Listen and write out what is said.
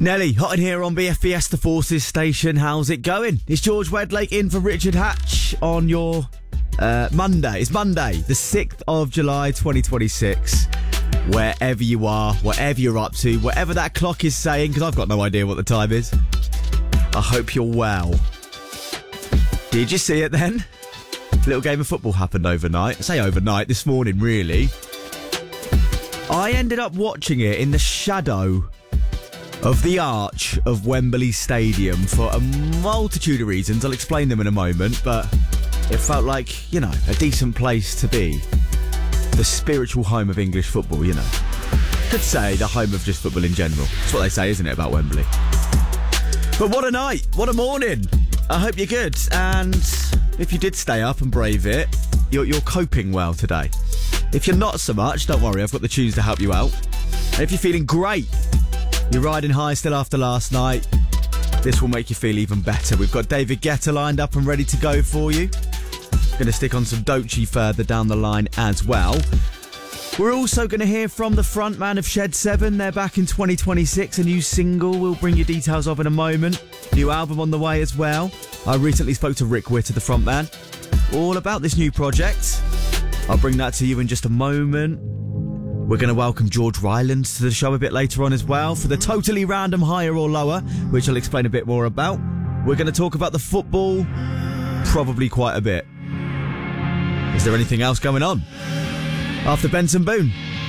Nelly, hot in here on BFBS, the Forces station. How's it going? It's George Wedlake in for Richard Hatch on your Monday. It's Monday, the 6th of July, 2026. Wherever you are, whatever you're up to, whatever that clock is saying, because I've got no idea what the time is. I hope you're well. Did you see it then? A little game of football happened overnight. I say overnight, this morning really. I ended up watching it in the shadow of the arch of Wembley Stadium for a multitude of reasons. I'll explain them in a moment, but it felt like, a decent place to be. The spiritual home of English football, Could say the home of just football in general. That's what they say, isn't it, about Wembley? But what a night, what a morning. I hope you're good, and if you did stay up and brave it, you're coping well today. If you're not so much, don't worry, I've got the tunes to help you out. And if you're feeling great, you're riding high still after last night, this will make you feel even better. We've got David Guetta lined up and ready to go for you. Going to stick on some Doechii further down the line as well. We're also going to hear from the frontman of Shed 7. They're back in 2026. A new single we'll bring you details of in a moment. New album on the way as well. I recently spoke to Rick Witter, the frontman, all about this new project. I'll bring that to you in just a moment. We're going to welcome George Rylands to the show a bit later on as well for the totally random higher or lower, which I'll explain a bit more about. We're going to talk about the football, probably quite a bit. Is there anything else going on? After Benson Boone.